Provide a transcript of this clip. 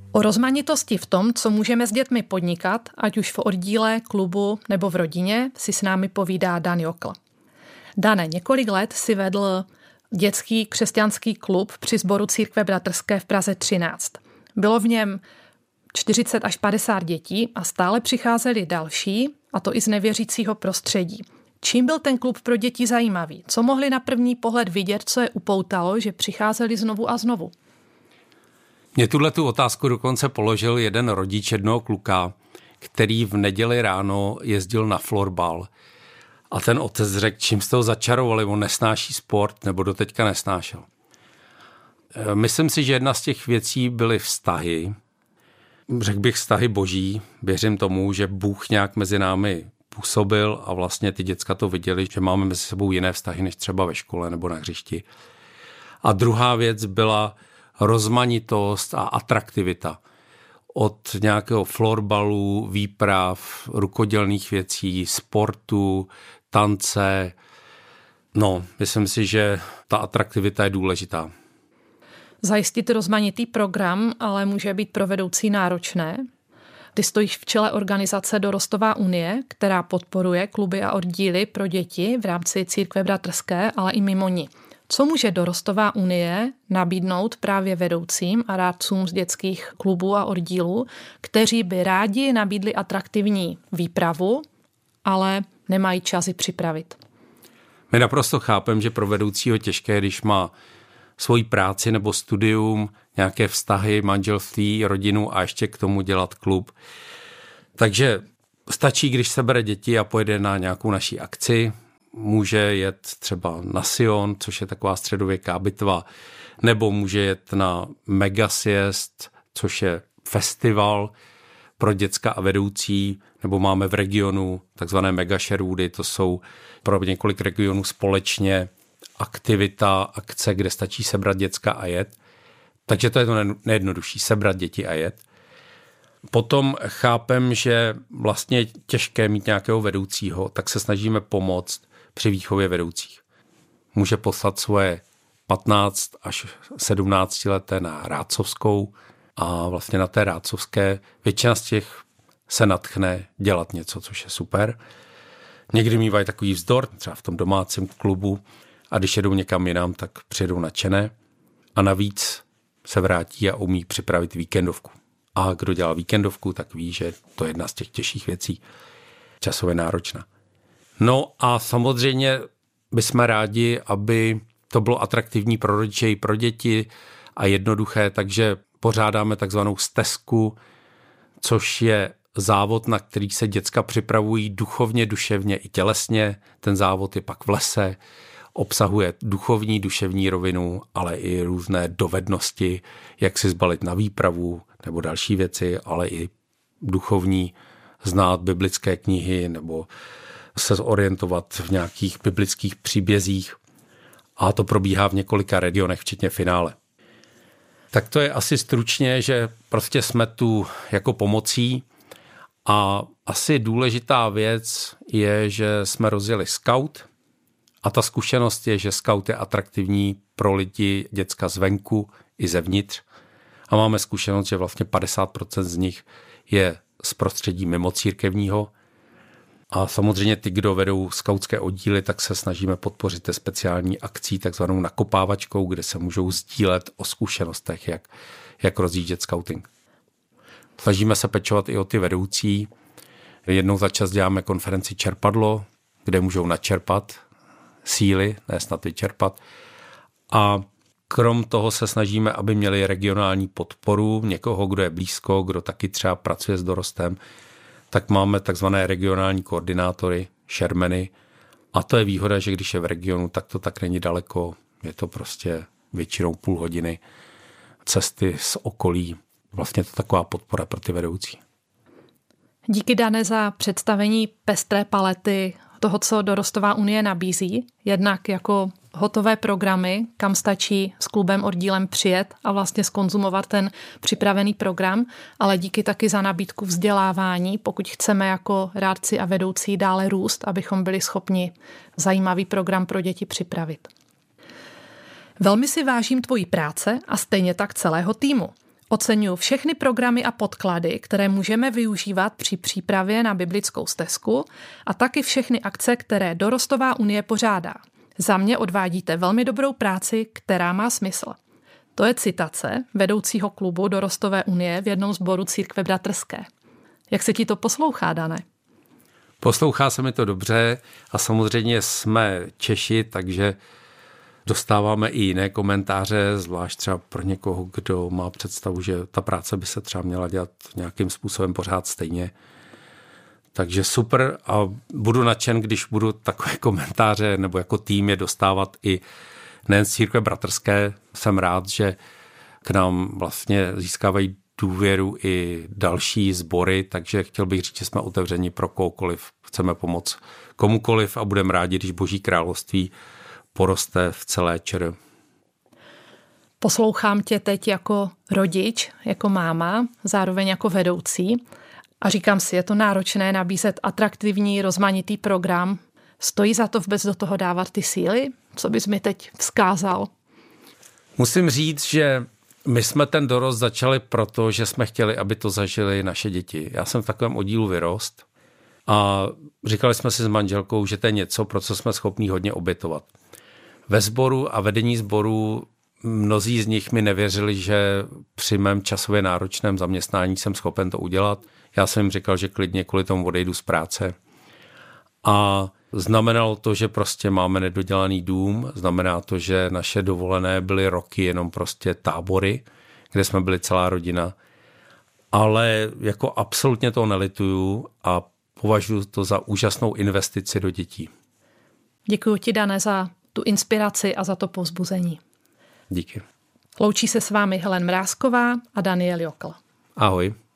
O rozmanitosti v tom, co můžeme s dětmi podnikat, ať už v oddíle, klubu nebo v rodině, si s námi povídá Dan Jokl. Dane, několik let si vedl dětský křesťanský klub při sboru Církve bratrské v Praze 13. Bylo v něm 40 až 50 dětí a stále přicházeli další, a to i z nevěřícího prostředí. Čím byl ten klub pro děti zajímavý? Co mohli na první pohled vidět, co je upoutalo, že přicházeli znovu a znovu? Mě tu otázku dokonce položil jeden rodič jednoho kluka, který v neděli ráno jezdil na florbal. A ten otec řekl, čím jste ho začarovali, on nesnáší sport, nebo doteďka nesnášel. Myslím si, že jedna z těch věcí byly vztahy. Řekl bych vztahy boží. Věřím tomu, že Bůh nějak mezi námi působil a vlastně ty děcka to viděli, že máme mezi sebou jiné vztahy, než třeba ve škole nebo na hřišti. A druhá věc byla rozmanitost a atraktivita. Od nějakého florbalu, výprav, rukodělných věcí, sportu, tance. No, myslím si, že ta atraktivita je důležitá. Zajistit rozmanitý program, ale může být pro vedoucí náročné. Ty stojíš v čele organizace Dorostová unie, která podporuje kluby a oddíly pro děti v rámci Církve bratrské, ale i mimo ní. Co může Dorostová unie nabídnout právě vedoucím a rádcům z dětských klubů a oddílů, kteří by rádi nabídli atraktivní výpravu, ale nemají čas ji připravit? My naprosto chápeme, že pro vedoucího těžké, když má svoji práci nebo studium, nějaké vztahy, manželství, rodinu a ještě k tomu dělat klub. Takže stačí, když se bere děti a pojede na nějakou naší akci, může jet třeba na Sion, což je taková středověká bitva, nebo může jet na Megasiest, což je festival pro děcka a vedoucí, nebo máme v regionu takzvané Mega Sherwoody, to jsou pro několik regionů společně aktivita, akce, kde stačí sebrat děcka a jet. Takže to je to nejjednodušší, sebrat děti a jet. Potom chápem, že vlastně je těžké mít nějakého vedoucího, tak se snažíme pomoct při výchově vedoucích. Může poslat svoje 15 až 17 leté na rádcovskou a vlastně na té rádcovské většina z těch se nadchne dělat něco, což je super. Někdy mývají takový vzdor, třeba v tom domácím klubu, a když jedou někam jinam, tak přijedou nadšené a navíc se vrátí a umí připravit víkendovku. A kdo dělá víkendovku, tak ví, že to je jedna z těch těžších věcí, časově náročná. No a samozřejmě bychom rádi, aby to bylo atraktivní pro rodiče i pro děti a jednoduché, takže pořádáme takzvanou stezku, což je závod, na který se děcka připravují duchovně, duševně i tělesně. Ten závod je pak v lese, obsahuje duchovní, duševní rovinu, ale i různé dovednosti, jak si zbalit na výpravu nebo další věci, ale i duchovní, znát biblické knihy nebo se zorientovat v nějakých biblických příbězích. A to probíhá v několika regionech, včetně finále. Tak to je asi stručně, že prostě jsme tu jako pomocí a asi důležitá věc je, že jsme rozjeli Scout a ta zkušenost je, že Scout je atraktivní pro lidi, děcka zvenku i zevnitř a máme zkušenost, že vlastně 50% z nich je z prostředí mimo církevního a samozřejmě ty, kdo vedou skautské oddíly, tak se snažíme podpořit té speciální akcí, takzvanou nakopávačkou, kde se můžou sdílet o zkušenostech, jak rozjíždět skauting. Snažíme se pečovat i o ty vedoucí. Jednou za čas děláme konferenci Čerpadlo, kde můžou načerpat síly, ne snad vyčerpat. A krom toho se snažíme, aby měli regionální podporu někoho, kdo je blízko, kdo taky třeba pracuje s dorostem, tak máme takzvané regionální koordinátory, šermeny. A to je výhoda, že když je v regionu, tak to tak není daleko. Je to prostě většinou půl hodiny cesty z okolí. Vlastně to taková podpora pro ty vedoucí. Díky, Dane, za představení pestré palety toho, co Dorostová unie nabízí. Jednak jako hotové programy, kam stačí s klubem, oddílem přijet a vlastně zkonzumovat ten připravený program, ale díky taky za nabídku vzdělávání, pokud chceme jako rádci a vedoucí dále růst, abychom byli schopni zajímavý program pro děti připravit. Velmi si vážím tvojí práce a stejně tak celého týmu. Oceňuji všechny programy a podklady, které můžeme využívat při přípravě na biblickou stezku a taky všechny akce, které Dorostová unie pořádá. Za mě odvádíte velmi dobrou práci, která má smysl. To je citace vedoucího klubu Dorostové unie v jednom sboru Církve bratrské. Jak se ti to poslouchá, Dané? Poslouchá se mi to dobře a samozřejmě jsme Češi, takže dostáváme i jiné komentáře, zvlášť třeba pro někoho, kdo má představu, že ta práce by se třeba měla dělat nějakým způsobem pořád stejně. Takže super a budu nadšen, když budu takové komentáře nebo jako tým je dostávat i nejen z Církve bratrské. Jsem rád, že k nám vlastně získávají důvěru i další sbory, takže chtěl bych říct, že jsme otevřeni pro kohokoliv. Chceme pomoct komukoliv a budeme rádi, když Boží království poroste v celé ČR. Poslouchám tě teď jako rodič, jako máma, zároveň jako vedoucí a říkám si, je to náročné nabízet atraktivní, rozmanitý program. Stojí za to vůbec do toho dávat ty síly? Co bys mi teď vzkázal? Musím říct, že my jsme ten dorost začali proto, že jsme chtěli, aby to zažili naše děti. Já jsem v takovém oddílu vyrost a říkali jsme si s manželkou, že to je něco, pro co jsme schopní hodně obětovat. Ve sboru a vedení sboru mnozí z nich mi nevěřili, že při mém časově náročném zaměstnání jsem schopen to udělat. Já jsem jim říkal, že klidně kvůli tomu odejdu z práce. A znamenalo to, že prostě máme nedodělaný dům, znamená to, že naše dovolené byly roky jenom prostě tábory, kde jsme byli celá rodina. Ale jako absolutně to nelituju a považuji to za úžasnou investici do dětí. Děkuji ti, Dané, za tu inspiraci a za to povzbuzení. Díky. Loučí se s vámi Helen Mrázková a Daniel Jokl. Ahoj.